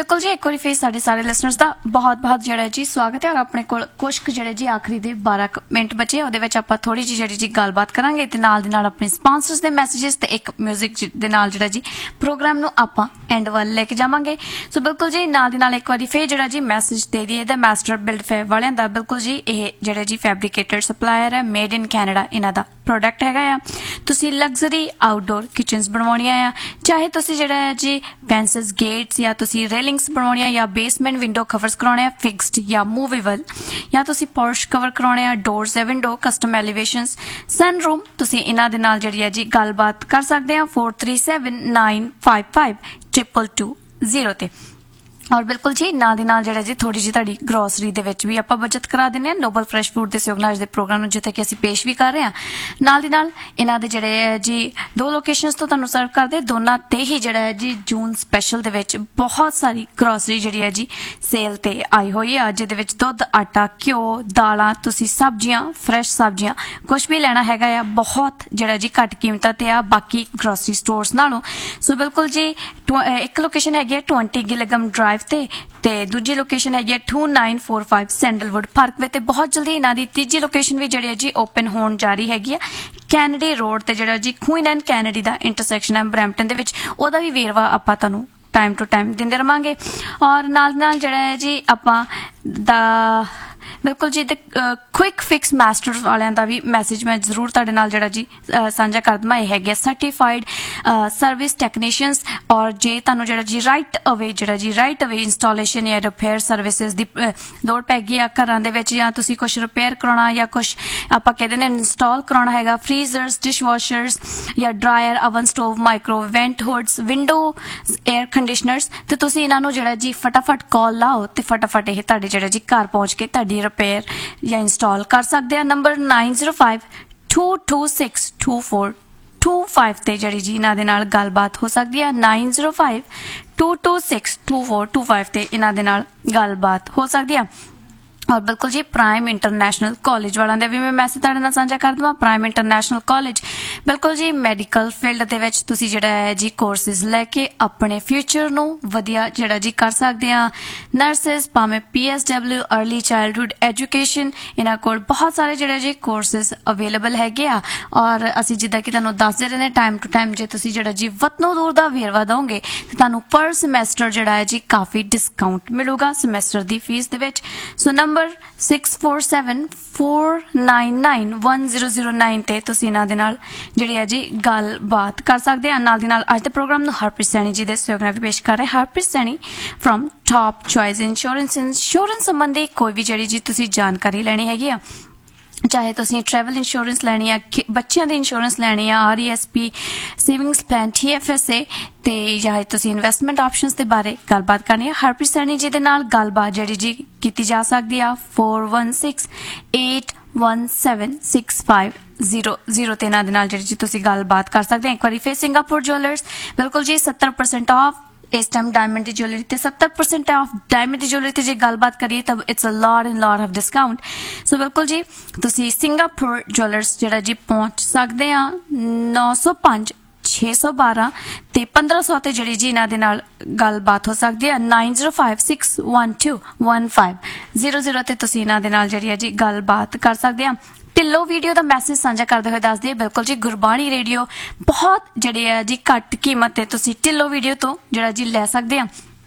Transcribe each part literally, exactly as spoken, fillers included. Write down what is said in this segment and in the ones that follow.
बिल्कुल जी, एक बार फिर साढ़े सारे लिसनर्स का बहुत बहुत जो जी स्वागत है। और अपने को कुछ जो जी आखिरी दे बारह मिनट बचे, वो आप थोड़ी जी जी जी गलबात करांगे ते नाल दी नाल अपने स्पॉन्सर्स दे मैसेजेस ते एक म्यूजिक दे नाल जो जी प्रोग्राम नू आपां एंड वाल लेके जावांगे। सो बिल्कुल जी नाल दी नाल एक बार फिर जो जी मैसेज दे दिए द मास्टर बिल्ड फैब वालियां दा। बिल्कुल जी ये जो जी फैब्रिकेटेड सप्लायर है, मेड इन कैनेडा इन्हां दा प्रोडक्ट हैगा आ। तुसी लग्जरी आउटडोर किचन्स बनवाउणियां आ, चाहे तुसी जिहड़ा है जी फेंसेस गेट्स या तुसी रेलिंग्स बनवाउणियां या बेसमेंट विंडो कवर्स कराउणे आ फिक्स्ड या मूवेबल, या तुसी पोर्च कवर कराउणे आ, डोर्स या विंडो कस्टम एलिवेशंस सन रूम, तुसी इन्हां दे नाल जिहड़ी है जी गलबात कर सकदे आ four three seven nine five five triple two zero ते। और बिल्कुल जी नाल दी नाल जिहड़ा जी थोड़ी जी तुहाडी ग्रोसरी दे विच भी आपां बचत करा दिंदे आ नोबल फ्रैश फूड दे सहयोग नाल इस दे प्रोग्राम नूं जिथे कि असीं पेश भी कर रहे हां। नाल दी नाल इन्हां दे जिहड़े जी दो लोकेशनस तो तुहानूं सर्व करदे, दोनां ते ही जिहड़ा है जी जून स्पैशल दे विच बहुत सारी ग्रोसरी जिहड़ी है जी सेल ते आई होई है, जिहदे विच दुध, आटा, घ्यो, दालां, तुसीं सब्जियां, फ्रैश सब्जियां कुछ भी लेना हैगा आ बहुत जिहड़ा जी घट कीमतां ते आ बाकी ग्रोसरी स्टोर्स नालों। सो बिल्कुल जी एक लोकेशन हैगी है ट्वेंटी गिलगम ड्राइव ते ते दूजी लोकेशन है to nine four five sandalwood park वे ते बहुत जल्दी इन्हां दी तीजी लोकेशन भी जिहड़ी है जी ओपन होण जा रही हैगी है कैनेडी रोड ते जिहड़ा जी क्वीन एंड कैनेडी दा इंटरसैक्शन है ब्रैम्पटन दे विच, ओहदा भी वेरवा आपां तुहानूं टाइम टू टाइम दिंदे रहांगे। और नाल नाल जिहड़ा है जी आपां दा बिल्कुल जी क्विक फिक्स मास्टर्स वालियां दा भी मैसेज मैं जरूर तुहाडे नाल जिहड़ा जी सांझा कर दवां। ये हैगे सर्टिफाइड सर्विस टैक्नीशियंस, और जे तुहानूं जिहड़ा जी राइट अवे जिहड़ा जी राइट अवे इंस्टॉलेशन या रिपेयर सर्विसेज दी लोड़ पैगी आ घरां दे विच, या तुसीं कुछ रिपेयर कराउणा या कुछ आपां कहदे ने इंस्टॉल कराउणा हैगा, फ्रीजर्स, डिश वॉशर्स या dryer, oven stove, micro went hoods, window air conditioners, ते तुसीं इन्हां नूं जिहड़ा जी फटाफट कॉल लाओ ते फटाफट ये तुहाडे जिहड़ा जी घर पहुंच के तुहाडी रिपेयर या इंस्टॉल कर सकते हैं। Number nine zero five to to six to four to five ते जिहड़ी जी इन्हां दे नाल गलबात हो सकती है। Nine zero five to to six to four to five ते इन्हां दे नाल गलबात हो सकती है। और बिल्कुल जी प्राइम इंटरनेशनल कॉलेज वालों दे भी मैं मैसेज तुहाडे नाल साझा कर दवां। प्राइम इंटरनेशनल कॉलेज बिल्कुल जी मैडिकल फील्ड दे विच तुसीं जिहड़ा है जी कोर्सेज लैके अपने फ्यूचर नूं वधिया जिहड़ा जी कर सकदे आ। नर्सिस भावें P S W early childhood education, इन्हां कोल बहुत सारे जिहड़े जी कोर्सेज अवेलेबल हैगे आ। और असीं जिद्दां कि तुहानूं दसदे रहंदे टाइम टू टाइम, जे तुसीं जिहड़ा जी वतनों दूर दा वेरवा दोगे ते तुहानूं पर semester जिहड़ा है जी काफ़ी डिस्काउंट मिलूगा semester दी फीस दे विच। So number six four seven four nine nine one zero zero nine ते तुसीं इन्हां दे नाल जिहड़ी है जी गलबात कर सकदे आ। नाल दी नाल अज दे प्रोग्राम नूं हरप्रीत सैनी जी दे सहयोग नाल पेश कर रहे Harpreet Saini from top choice insurance. Insurance संबंधी कोई भी जिहड़ी जी तुसीं जानकारी लैनी हैगी आ, चाहे तुसीं ट्रैवल इंश्योरेंस लैनी है, बच्चों की इंश्योरेंस लैनी है, R E S P savings plan T F S A, ते चाहे तुसीं इन्वेस्टमेंट ऑप्शंस के बारे गलबात करनी है, हरप्रीत सैनी जी दे नाल गलबात जिहड़ी जी कीती जा सकदी आ। Four one six eight one seven six five zero zero ते इन्हां दे नाल जिहड़ी जी तुसीं गलबात कर सकदे। एक बारी फिर सिंगापुर ज्वैलर्स बिल्कुल जी सत्तर परसेंट ऑफ इस टाइम डायमंड की ज्वेलरी ते सत्तर परसेंट ऑफ डायमंड की ज्वेलरी ते जे गलबात करिए तब it's a lot and lot of discount. सो बिल्कुल जी तुसी सिंगापुर ज्वेलर्स जिहड़ा जी पहुंच सकदे आ नौ सौ पांच छे सौ बारह ते पंद्रह सौ ते जिहड़ी जी इन्हां दे नाल गलबात हो सकदी है। Nine zero five six one two one five zero zero ते तुसी इन्हां दे नाल जिहड़ी है जी गलबात कर सकदे आ। ढिल्लो वीडियो का मैसेज साझा करते हुए दस दिए बिल्कुल जी गुरबाणी रेडियो बहुत जिहड़ी है जी घट कीमत ते तुसी ढिल्लो वीडियो तो जिहड़ा जी लै सकदे आ।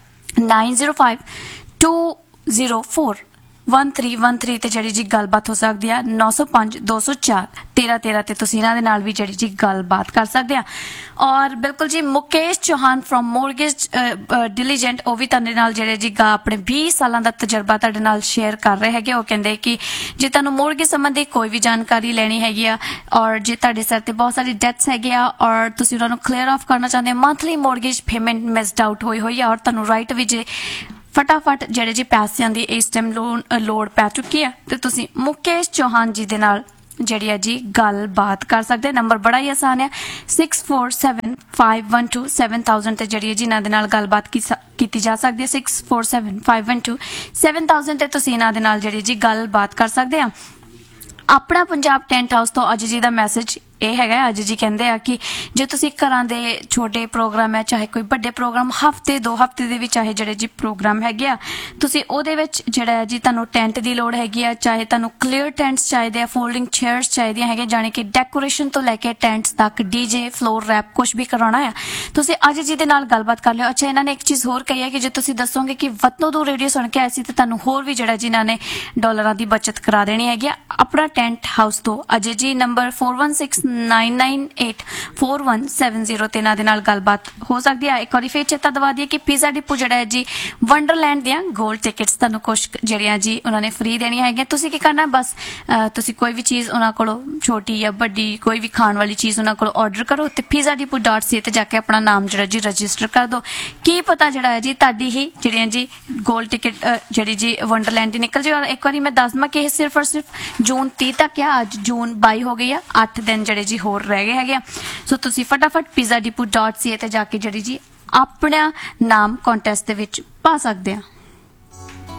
Nine zero five to zero four one three one three ते जिहड़ी जी गलबात हो सकदी है। नौ सौ पांच दो सौ चार तेरह तेरह ते तुसी इन्हां दे नाल भी जिहड़ी जी गलबात कर सकदे आ। और बिल्कुल जी Mukesh Chauhan from mortgage diligent वो भी तुहाडे नाल जिहड़े जी अपने बीस सालां दा तजर्बा तुहाडे नाल शेयर कर रहे हैगे। वो कहंदे कि जे तुहानूं मोरगेज संबंधी कोई भी जानकारी लैनी हैगी आ, और जे तुहाडे सिर ते बहुत सारी डेट्स हैगे आ और तुसी उन्हां नूं क्लीयर ऑफ करना चाहंदे monthly mortgage payment missed out होई होई आ और तुहानूं राइट भी जे फटाफट जिहड़े जी पैसिਆਂ ਦੀ इस टाइम लोन लोड़ पै चुकी है तो तुसी मुकेश चौहान जी दे नाल जिहड़ी है जी गलबात कर सकते। नंबर बड़ा ही आसान है six four seven five one two seven thousand ते जिहड़ी है जी इन्हां दे नाल गलबात कीती जा सकदी है। Six four seven five one two seven thousand ते तुसी इन्हां दे नाल जिहड़ी जी गलबात कर सकदे आ। अपना पंजाब टेंट हाउस तो अज जी का मैसेज ਇਹ ਹੈਗਾ ਅੱਜ ਜੀ ਕਹਿੰਦੇ ਆ ਕਿ ਜੇ ਤੁਸੀਂ ਘਰਾਂ ਦੇ ਛੋਟੇ ਪ੍ਰੋਗਰਾਮ ਹੈ ਚਾਹੇ ਕੋਈ ਵੱਡੇ ਪ੍ਰੋਗਰਾਮ ਹਫਤੇ ਦੋ ਹਫਤੇ ਦੇ ਵਿੱਚ ਚਾਹੇ ਜਿਹੜੇ ਜੀ ਪ੍ਰੋਗਰਾਮ ਹੈਗੇ ਆ ਤੁਸੀਂ ਉਹਦੇ ਵਿੱਚ ਜਿਹੜਾ ਹੈ ਜੀ ਤੁਹਾਨੂੰ ਟੈਂਟ ਦੀ ਲੋੜ ਹੈਗੀ ਆ ਚਾਹੇ ਤੁਹਾਨੂੰ ਕਲੀਅਰ ਟੈਂਟਸ ਚਾਹੀਦੇ ਆ ਫੋਲਡਿੰਗ ਚੇਅਰਸ ਚਾਹੀਦੀਆਂ ਹੈਗੀਆਂ ਜਾਣੀ ਕਿ ਡੈਕੋਰੇਸ਼ਨ ਤੋਂ ਲੈ ਕੇ ਟੈਂਟਸ ਤੱਕ ਡੀਜੇ ਫਲੋਰ ਰੈਪ ਕੁਝ ਵੀ ਕਰਾਉਣਾ ਆ ਤੁਸੀਂ ਅੱਜ ਜੀ ਦੇ ਨਾਲ ਗੱਲਬਾਤ ਕਰ ਲਿਓ ਅੱਛਾ ਇਹਨਾਂ ਨੇ ਇੱਕ ਚੀਜ਼ ਹੋਰ ਕਹੀ ਹੈ ਕਿ ਜੇ ਤੁਸੀਂ ਦੱਸੋਗੇ ਕਿ ਵਤਨੋ ਤੋਂ ਰੇਡੀਓ ਸੁਣ ਕੇ ਆਏ ਸੀ ਤੇ ਤੁਹਾਨੂੰ ਹੋਰ ਵੀ ਜਿਹੜਾ ਜੀ ਇਹਨਾਂ ਨੇ ਡਾਲਰਾਂ ਦੀ ਬਚਤ ਕਰਾ ਦੇਣੀ ਹੈਗੀ ਆ ਆਪਣਾ ਟੈਂਟ ਹਾਊਸ ਤੋਂ ਅਜੇ ਜੀ number four one six nine nine eight four one seven zero ਤੇ ਇਹਨਾਂ ਦੇ ਨਾਲ ਗੱਲਬਾਤ ਹੋ ਸਕਦੀ ਹੈ ਇੱਕ ਵਾਰੀ ਫੇਰ ਚੇਤਾ ਦਵਾ ਦਈਏ ਕਿ ਪੀਜ਼ਾ ਡਿਪੂ ਜਿਹੜਾ ਹੈ ਜੀ ਵੰਡਰਲੈਂਡ ਦੀਆਂ ਗੋਲਡ ਟਿਕਟਸ ਤੁਹਾਨੂੰ ਕੁਝ ਜਿਹੜੀਆਂ ਜੀ ਉਹਨਾਂ ਨੇ ਫ੍ਰੀ ਦੇਣੀਆਂ ਹੈਗੀਆਂ ਤੁਸੀਂ ਕੀ ਕਰਨਾ ਬਸ ਤੁਸੀਂ ਕੋਈ ਵੀ ਚੀਜ਼ ਉਹਨਾਂ ਕੋਲੋਂ ਛੋਟੀ ਜਾਂ ਵੱਡੀ ਕੋਈ ਵੀ ਖਾਣ ਵਾਲੀ ਚੀਜ਼ ਉਹਨਾਂ ਕੋਲੋਂ ਆਰਡਰ ਕਰੋ ਤੇ ਪੀਜ਼ਾ ਡਿਪੂ ਡਾਟ ਸੀ ਤੇ ਜਾ ਕੇ ਆਪਣਾ ਨਾਮ ਜਿਹੜਾ ਜੀ ਰਜਿਸਟਰ ਕਰ ਦਿਓ ਕੀ ਪਤਾ ਜਿਹੜਾ ਹੈ ਜੀ ਤੁਹਾਡੀ ਹੀ ਜਿਹੜੀਆਂ ਜੀ ਗੋਲਡ ਟਿਕਟ ਜਿਹੜੀ ਜੀ ਵੰਡਰਲੈਂਡ ਦੀ ਨਿਕਲ ਜੇ ਇੱਕ ਵਾਰੀ ਮੈਂ ਦੱਸ ਦਵਾਂ ਕਿ ਇਹ ਸਿਰਫ ਔਰ ਸਿਰਫ ਜੂਨ ਤੀਹ ਤੱਕ ਆ ਅੱਜ ਜੂਨ ਬਾਈ ਹੋ ਗਈ ਆ ਅੱਠ ਦਿਨ ਜਿਹੜੇ ਜੀ ਹੋਰ ਰਹਿ ਗਏ ਹੈਗੇ ਆ ਸੋ ਤੁਸੀਂ ਫਟਾਫਟ ਪੀਜ਼ਾ ਡਿਪੂ ਡਾਟ ਸੀ ਤੇ ਜਾ ਕੇ ਜਿਹੜੀ ਜੀ ਆਪਣਾ ਨਾਮ ਕੰਟੈਸਟ ਦੇ ਵਿੱਚ ਪਾ ਸਕਦੇ ਆ